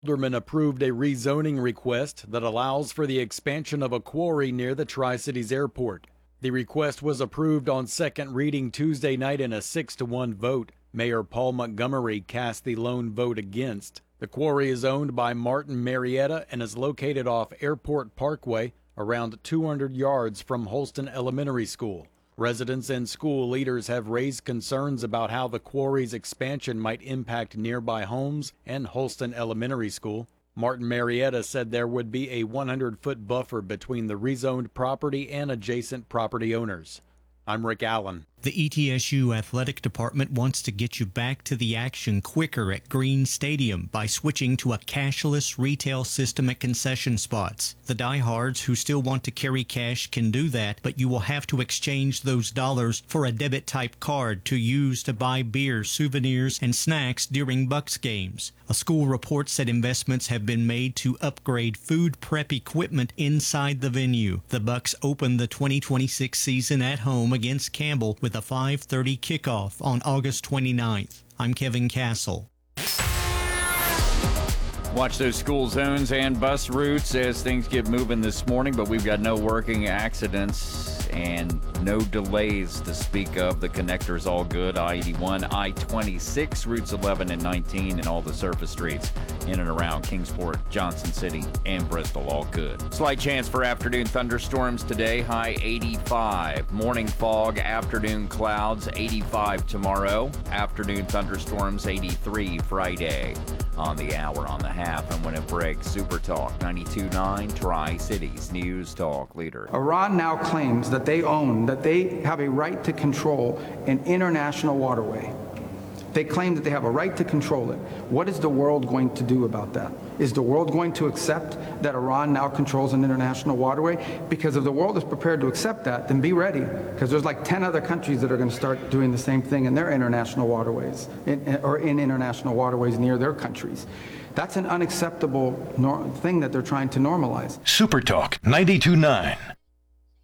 Alderman approved a rezoning request that allows for the expansion of a quarry near the Tri-Cities Airport. The request was approved on second reading Tuesday night in a 6-1 vote. Mayor Paul Montgomery cast the lone vote against. The quarry is owned by Martin Marietta and is located off Airport Parkway, around 200 yards from Holston Elementary School. Residents and school leaders have raised concerns about how the quarry's expansion might impact nearby homes and Holston Elementary School. Martin Marietta said there would be a 100-foot buffer between the rezoned property and adjacent property owners. I'm Rick Allen. The ETSU Athletic Department wants to get you back to the action quicker at Green Stadium by switching to a cashless retail system at concession spots. The diehards who still want to carry cash can do that, but you will have to exchange those dollars for a debit-type card to use to buy beer, souvenirs, and snacks during Bucks games. A school report said investments have been made to upgrade food prep equipment inside the venue. The Bucks open the 2026 season at home against Campbell with a 5:30 kickoff on August 29th. I'm Kevin Castle. Watch those school zones and bus routes as things get moving this morning, but we've got no working accidents and no delays to speak of. The connector's all good. I-81, I-26, routes 11 and 19, and all the surface streets in and around Kingsport, Johnson City, and Bristol, all good. Slight chance for afternoon thunderstorms today, high 85. Morning fog, afternoon clouds, 85 tomorrow. Afternoon thunderstorms, 83 Friday. On the hour, on the half, and when it breaks, Super Talk 92.9 Tri-Cities News Talk leader. Iran now claims that they have a right to control an international waterway. They claim that they have a right to control it. What is the world going to do about that? Is the world going to accept that Iran now controls an international waterway? Because if the world is prepared to accept that, then be ready, because there's like 10 other countries that are going to start doing the same thing in their international waterways, or in international waterways near their countries. That's an unacceptable thing that they're trying to normalize. Super Talk 92.9.